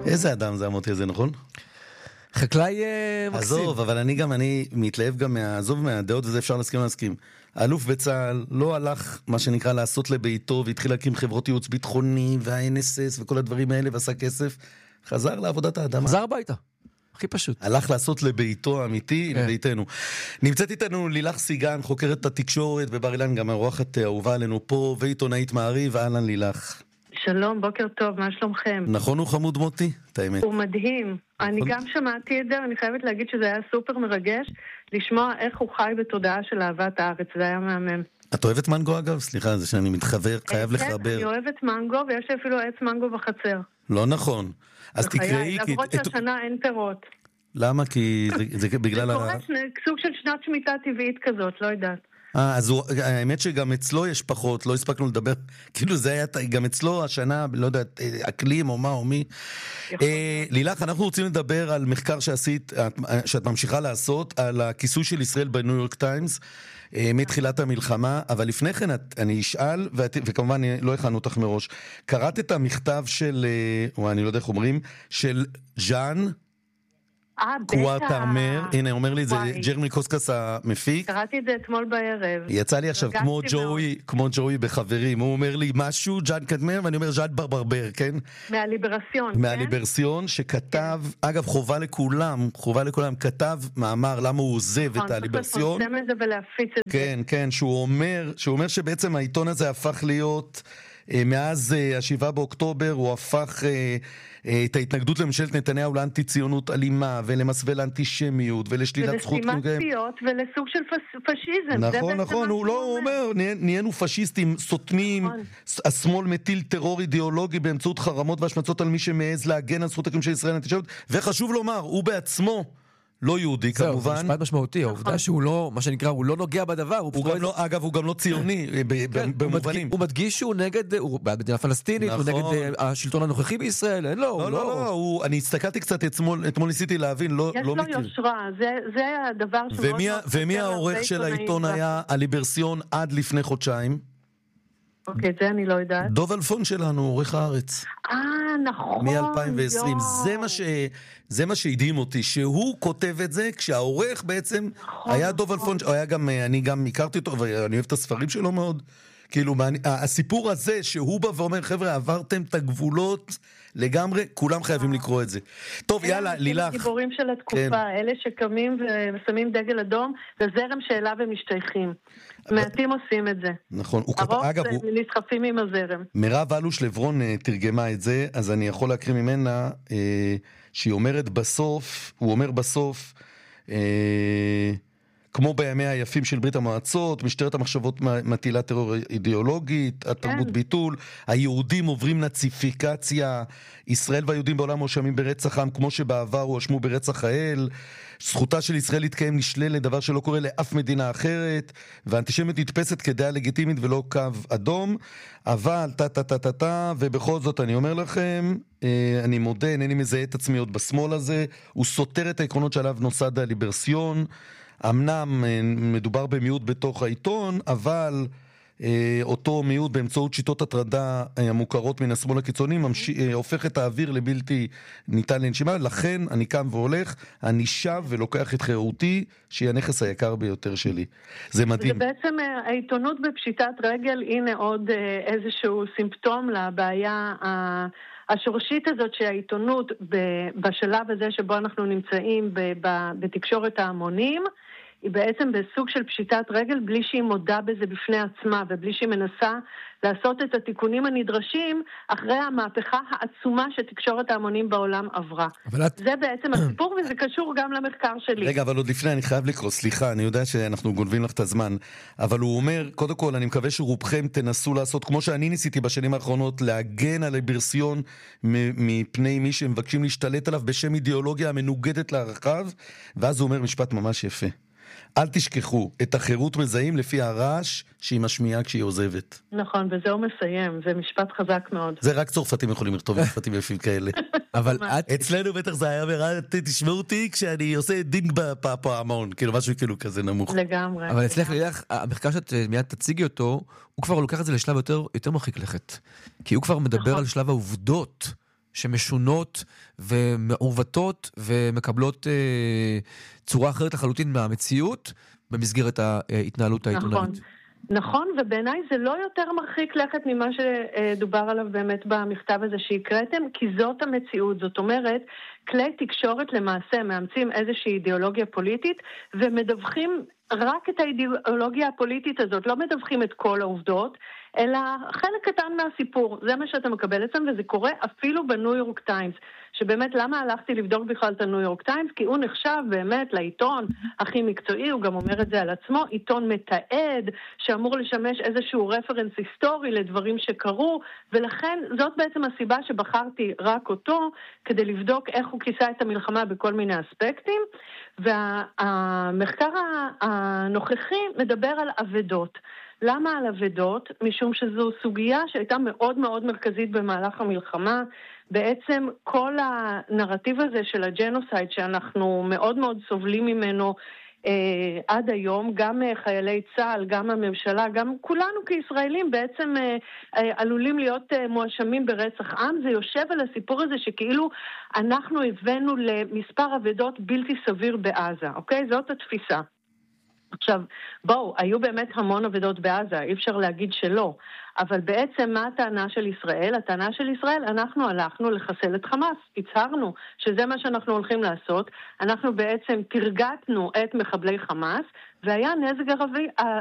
איזה אדם זה המוטי הזה, נכון? חקלאי מקסים. עזוב, אבל אני מתלהב גם מהדעות, וזה אפשר להסכים. האלוף בצהל לא הלך, מה שנקרא, לעשות לביתו, והתחיל להקים חברות ייעוץ ביטחוני, וה-NSS וכל הדברים האלה, ועשה כסף. חזר לעבודת האדמה. חזר הביתה. הכי פשוט. הלך לעשות לביתו האמיתי, לביתנו. נמצאת איתנו לילך סיגן, חוקרת התקשורת בבר אילן, גם האורחת אהובה עלינו פה, ועיתונאית מעריב, אהלן לילך. שלום, בוקר טוב, מה שלומכם? נכון, הוא חמוד מוטי? את האמת. הוא מדהים. אני גם שמעתי את זה, אני חייבת להגיד שזה היה סופר מרגש, לשמוע איך הוא חי בתודעה של אהבת הארץ, זה היה מהמם. את אוהבת מנגו אגב? סליחה, זה שאני מתחבר, חייב לחבר. כן, אני אוהבת מנגו, ויש לי אפילו עץ מנגו בחצר. לא נכון. אז תקראי... למרות שהשנה אין פירות. למה? כי זה בגלל... זה קורה סוג של שנת שמיטה טבעית כזאת, לא יודעת. אז האמת שגם אצלו יש פחות, לא הספקנו לדבר, כאילו זה היה גם אצלו השנה, לא יודעת, אקלים או מה או מי. לילך, אנחנו רוצים לדבר על מחקר שעשית, שאת ממשיכה לעשות, על הכיסוי של ישראל בניו יורק טיימס, מתחילת המלחמה, אבל לפני כן אני אשאל, וכמובן לא הכנו אותך מראש, קראת את המכתב של, או אני לא יודע איך אומרים, של ז'אן, קוארטרמר, הנה אומר לי את זה ג'רמי קוסקס המפיק. קראתי את זה אתמול בערב. יצא לי עכשיו כמו ג'וי בחברים, הוא אומר לי משהו, ג'אן קדמר, ואני אומר ז'אן ברברבר, כן? מהליברסיון, שכתב, אגב חובה לכולם, כתב מאמר למה הוא עוזב את הליברסיון. לפרסם את זה ולהפיץ את זה. כן, שהוא אומר שבעצם העיתון הזה הפך להיות... מאז 7 באוקטובר הוא הפך את ההתנגדות לממשלת נתניהו לאנטי-ציונות אלימה ולמסווה לאנטישמיות ולשלילת זכות ולסתימת ולסוג של פשיזם. נכון, הוא לא אומר, נהיינו פשיסטים, סותמים, השמאל מטיל טרור אידיאולוגי באמצעות חרמות והשמצות על מי שמעז להגן על זכות הקיום של ישראל לאנטישמיות, וחשוב לומר, הוא בעצמו לא יהודי כמובן. זה משפט משמעותי, העובדה שהוא לא, מה שנקרא, הוא לא נוגע בדבר. אגב, הוא גם לא ציוני, במובנים. הוא מדגיש שהוא נגד, הוא בעד מדינה פלסטינית, הוא נגד השלטון הנוכחי בישראל, לא, אני הסתכלתי קצת אתמול ניסיתי להבין, לא יש לו יושרה, זה הדבר ומי העורך של העיתון היה הליברסיון עד לפני חודשיים? אוקיי, זה אני לא יודעת. דוב אלפון שלנו, עורך הארץ. נכון. מ-2020. זה מה שהדהים אותי, שהוא כותב את זה, כשהעורך בעצם היה דוב אלפון, אני גם הכרתי אותו, ואני אוהב את הספרים שלו מאוד. כאילו, הסיפור הזה שהוא בא ואומר, חבר'ה, עברתם את הגבולות לגמרי, כולם חייבים לקרוא את זה. טוב, יאללה, לילך. הגיבורים של התקופה, אלה שקמים ושמים דגל אדום, זה זרם שאליו הם משתייכים. מעטים עושים את זה. נכון. הרוב נסחפים עם הזרם. מירב אלוש לברון תרגמה את זה, אז אני יכול להקריא ממנה, שהיא אומרת בסוף, הוא אומר בסוף, כמו בימי היפים של ברית המועצות, משטרת המחשבות מטילה טרור אידיאולוגית, התרבות ביטול, היהודים עוברים נאציפיקציה, ישראל והיהודים בעולם מואשמים ברצח עם, כמו שבעבר הואשמו ברצח האל, זכותה של ישראל להתקיים נשללת, דבר שלא קורה לאף מדינה אחרת, והאנטישמיות נתפסת כדעה לגיטימית ולא קו אדום, אבל ובכל זאת אני אומר לכם, אני מודה, אינני מזהה את עצמי עוד בשמאל הזה, הוא סותר את העקרונות שעליו נוסד הליברסיון, אמנם מדובר במיעוט בתוך העיתון, אבל אותו מיעוט באמצעות שיטות הטרדה המוכרות מן השמאל הקיצוני הופך את האוויר לבלתי ניתן לנשימה, לכן אני קם והולך, אני שב ולוקח את חירותי שהיא הנכס היקר ביותר שלי. זה מדהים. זה בעצם העיתונות בפשיטת רגל, הנה עוד איזשהו סימפטום לבעיה השורשית הזאת שהעיתונות בשלב הזה שבו אנחנו נמצאים בתקשורת ההמונים, היא בעצם בסוג של פשיטת רגל בלי שהיא מודה בזה בפני עצמה ובלי שהיא מנסה לעשות את התיקונים הנדרשים אחרי המהפכה העצומה שתקשורת ההמונים בעולם עברה. זה בעצם הסיפור וזה קשור גם למחקר שלי. רגע, אבל עוד לפני אני חייב לקרוא, סליחה, אני יודע שאנחנו גונבים לך את הזמן, אבל הוא אומר, קודם כל אני מקווה שרובכם תנסו לעשות, כמו שאני ניסיתי בשנים האחרונות, להגן על הליברסיון מפני מי שמבקשים להשתלט עליו בשם אידיאולוגיה המנוגדת לערכיו, ואז הוא אומר משפט ממש יפה. אל תשכחו, את החירות מזהים לפי הרעש שהיא משמיעה כשהיא עוזבת. נכון, וזה הוא מסיים, זה משפט חזק מאוד. זה רק צרפתים יכולים לכתוב משפטים יפים כאלה. אבל אצלנו בטח זה היה מראה, תשמעו אותי כשאני עושה דינג בפעמון, כאילו משהו כאילו כזה נמוך. לגמרי. אבל אצלך לילך, המחקר שאת מיד תציגי אותו, הוא כבר לוקח את זה לשלב יותר מרחיק לכת. כי הוא כבר מדבר על שלב העובדות שמשונות ומעוותות ומקבלות צורה אחרת לחלוטין מהמציאות במסגרת ההתנהלות העיתונאית. נכון, ובעיניי זה לא יותר מרחיק לכת ממה שדובר עליו באמת במכתב הזה שהקראתם, כי זאת המציאות. זאת אומרת, כלי תקשורת למעשה מאמצים איזושהי אידיאולוגיה פוליטית, ומדווחים רק את האידיאולוגיה הפוליטית הזאת, לא מדווחים את כל העובדות, אלא חלק קטן מהסיפור. זה מה שאתה מקבל אצלם, וזה קורה אפילו בניו יורק טיימס. שבאמת למה הלכתי לבדוק בכלל את הניו יורק טיימס? כי הוא נחשב באמת לעיתון הכי מקצועי, הוא גם אומר את זה על עצמו, עיתון מתעד, שאמור לשמש איזשהו רפרנס היסטורי לדברים שקרו, ולכן זאת בעצם הסיבה שבחרתי רק אותו, כדי לבדוק איך הוא כיסה את המלחמה בכל מיני אספקטים, והמחקר הנוכחי מדבר על עבדות. למה על עבדות? משום שזו סוגיה שהייתה מאוד מאוד מרכזית במהלך המלחמה. בעצם כל הנרטיב הזה של הג'נוסייד שאנחנו מאוד מאוד סובלים ממנו עד היום, גם חיילי צה"ל, גם הממשלה, גם כולנו כישראלים בעצם עלולים להיות מואשמים ברצח עם. זה יושב על הסיפור הזה שכאילו אנחנו הבאנו למספר עבדות בלתי סביר בעזה, אוקיי? זאת התפיסה. עכשיו, בואו, היו באמת המון עבדות בעזה, אי אפשר להגיד שלא, אבל בעצם מה הטענה של ישראל? הטענה של ישראל, אנחנו הלכנו לחסל את חמאס, הצהרנו שזה מה שאנחנו הולכים לעשות, אנחנו בעצם תרגטנו את מחבלי חמאס, והיה נזק